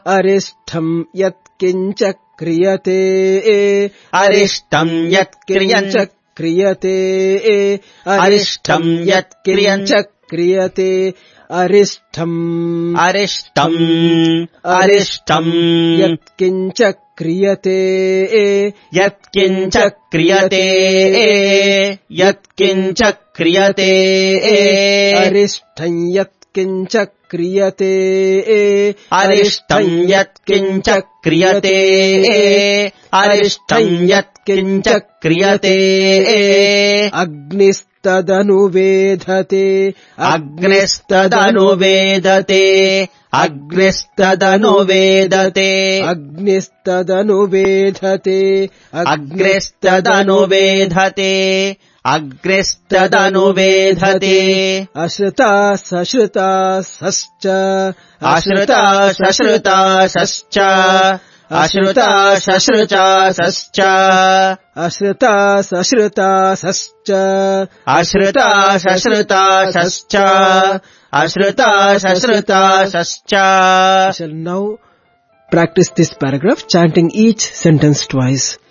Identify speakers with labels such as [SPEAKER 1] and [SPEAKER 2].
[SPEAKER 1] अरिष्टम् यत्किञ्च क्रियते
[SPEAKER 2] अरिष्टम् यत्किञ्च
[SPEAKER 1] क्रियते
[SPEAKER 2] अरिष्टम् यत्किञ्च
[SPEAKER 1] क्रियते अरिष्टम् यत्किञ्च क्रियते
[SPEAKER 2] यत्किञ्च क्रियते
[SPEAKER 1] अरिष्टम् यत्किञ्च क्रियते
[SPEAKER 2] अरिष्टम् यत्किञ्च क्रियते अरिष्टम् यत्किञ्च क्रियते
[SPEAKER 1] अग्निस्तदनुवेधते
[SPEAKER 2] अग्निस्तदनुवेदते अग्निस्तदनुवेदते
[SPEAKER 1] अग्निस्तदनुवेधते
[SPEAKER 2] अग्निस्तदनुवेधते अग्निस्तदनुवेधते
[SPEAKER 1] अश्रुतासश्रुतासश्च
[SPEAKER 2] अश्रुतासश्रुतासश्च अश्रुतासश्रुतासश्च
[SPEAKER 1] अश्रुतासश्रुतासश्च
[SPEAKER 2] अश्रुतासश्रुतासश्च अश्रुतासश्रुतासश्च.
[SPEAKER 1] We shall now practice this paragraph, chanting each sentence twice.